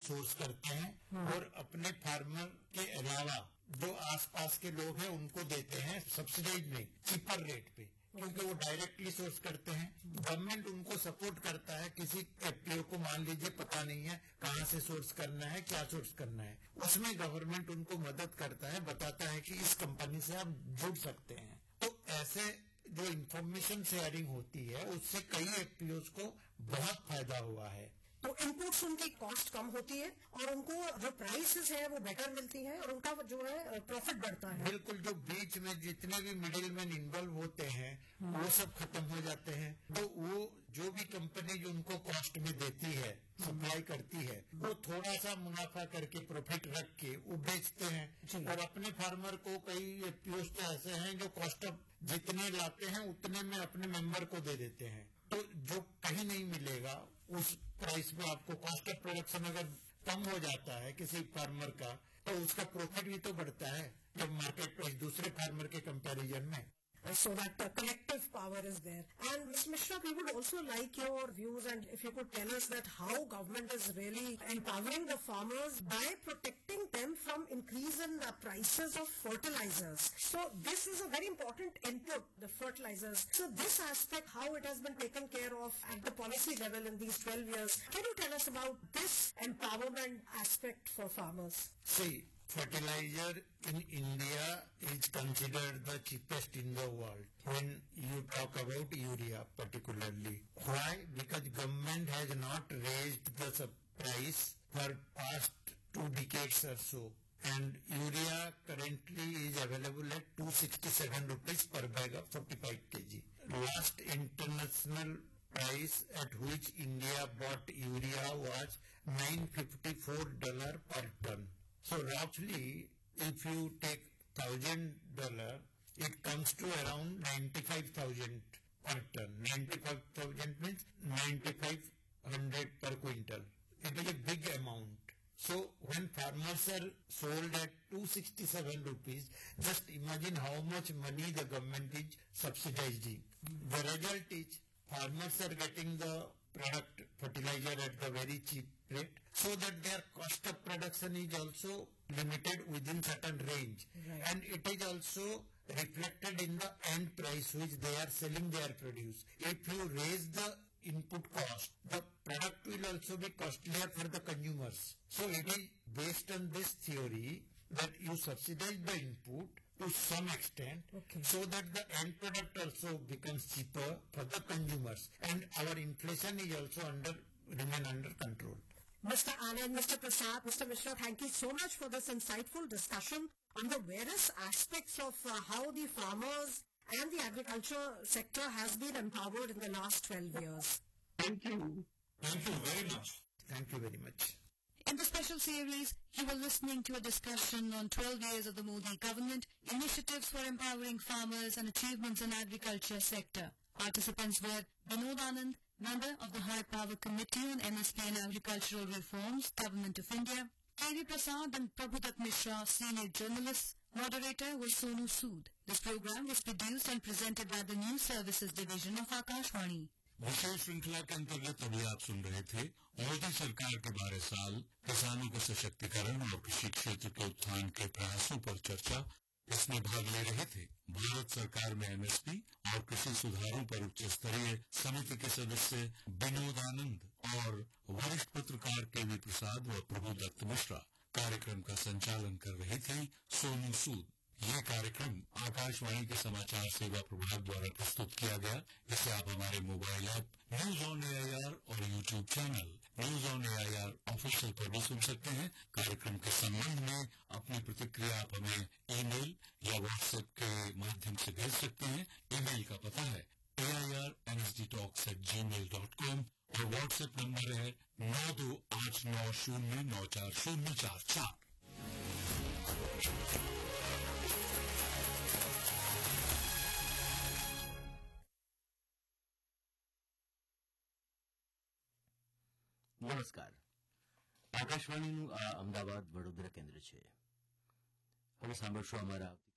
Source करते हैं और अपने फार्मर के अलावा जो आसपास के लोग हैं उनको देते हैं सब्सिडाइज में, चीपर रेट पे, क्योंकि वो डायरेक्टली सोर्स करते हैं। गवर्नमेंट उनको सपोर्ट करता है। किसी एफपीओ को मान लीजिए पता नहीं है कहाँ से सोर्स करना है, क्या सोर्स करना है, उसमें गवर्नमेंट उनको मदद करता है, बताता है कि इस कंपनी से आप जुड़ सकते हैं। तो ऐसे जो इंफॉर्मेशन शेयरिंग होती है उससे कई एफपीओ को बहुत फायदा हुआ है। तो इनपुट्स उनकी कॉस्ट कम होती है और उनको जो प्राइसेस है वो बेटर मिलती है और उनका जो है प्रॉफिट बढ़ता है। बिल्कुल, जो बीच में जितने भी मिडिल मैन इन्वॉल्व होते हैं वो सब खत्म हो जाते हैं। तो वो जो भी कंपनी जो उनको कॉस्ट में देती है, सप्लाई करती है, वो थोड़ा सा मुनाफा करके प्रॉफिट रख के वो बेचते हैं। और अपने फार्मर को कई एफपीओ तो ऐसे हैं जो कॉस्ट ऑफ जितने लाते हैं उतने में अपने मेंबर को दे देते हैं। तो जो कहीं नहीं मिलेगा उस प्राइस में आपको कॉस्ट ऑफ प्रोडक्शन अगर कम हो जाता है किसी फार्मर का, तो उसका प्रॉफिट भी तो बढ़ता है जब मार्केट प्राइस दूसरे फार्मर के कंपैरिजन में। So that the collective power is there. And Mr. Mishra, we would also like your views and if you could tell us that how government is really empowering the farmers by protecting them from increase in the prices of fertilizers. So this is a very important input, the fertilizers. So this aspect, how it has been taken care of at the policy level in these 12 years. Can you tell us about this empowerment aspect for farmers? See, fertilizer in India is considered the cheapest in the world when you talk about urea particularly. Why? Because government has not raised the price for past 2 decades or so. And urea currently is available at 267 rupees per bag of 45 kg. Last international price at which India bought urea was $954 per ton. So roughly, if you take $1,000, it comes to around 95,000 per ton. 95,000 means 9,500 per quintal. It is a big amount. So when farmers are sold at 267 rupees, just imagine how much money the government is subsidizing. The result is farmers are getting the product fertilizer at the very cheap rate, so that their cost of production is also limited within certain range. Right. And it is also reflected in the end price which they are selling their produce. If you raise the input cost, the product will also be costlier for the consumers. So it is based on this theory that you subsidize the input to some extent, so that the end product also becomes cheaper for the consumers, and our inflation is also remain under control. Mr. Anand, Mr. Prasad, Mr. Mishra, thank you so much for this insightful discussion on the various aspects of how the farmers and the agriculture sector has been empowered in the last 12 years. Thank you. Thank you very much. Thank you very much. In the special series, you were listening to a discussion on 12 years of the Modi government, initiatives for empowering farmers and achievements in agriculture sector. Participants were Vinod Anand, member of the High Power Committee on MSP and Agricultural Reforms, Government of India, K.V. Prasad and Prabhudat Mishra, senior journalists. Moderator was Sonu Sood. This program was produced and presented by the News Services Division of Akashvani. विशेष श्रृंखला के अंतर्गत अभी आप सुन रहे थे मोदी सरकार के 12 साल, किसानों के सशक्तिकरण और कृषि क्षेत्र के उत्थान के प्रयासों पर चर्चा। इसमें भाग ले रहे थे भारत सरकार में एमएसपी और कृषि सुधारों पर उच्च स्तरीय समिति के सदस्य विनोद आनंद और वरिष्ठ पत्रकार के.वी. प्रसाद व प्रभुदत्त मिश्रा। कार्यक्रम का संचालन कर रही थी सोनू सूद। ये कार्यक्रम आकाशवाणी के समाचार सेवा प्रभाग द्वारा प्रस्तुत किया गया। इसे आप हमारे mobile app news on AIR और YouTube channel news on AIR official पर भी सुन सकते हैं। कार्यक्रम के संबंध में अपनी प्रतिक्रिया आप हमें ईमेल या व्हाट्सएप के माध्यम से भेज सकते हैं। ईमेल का पता है airnsdtalks@gmail.com और व्हाट्सएप नंबर है 9289094044। નમસ્કાર, આકાશવાણીનું આ અમદાવાદ વડોદરા કેન્દ્ર છે. હવે સાંભળશો અમારા